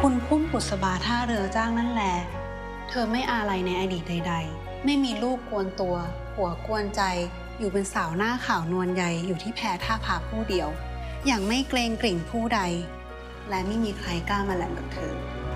คุณพุ่มบุษบาท่าเรือจ้างนั่นแหละเธอไม่อาลัยในอดีตใดๆไม่มีลูกกวนตัวผัวกวนใจอยู่เป็นสาวหน้าขาวนวลใยอยู่ที่แพท่าพาผู้เดียวอย่างไม่เกรงกริ่งผู้ใดและไม่มีใครกล้ามาแหลมกับเธอ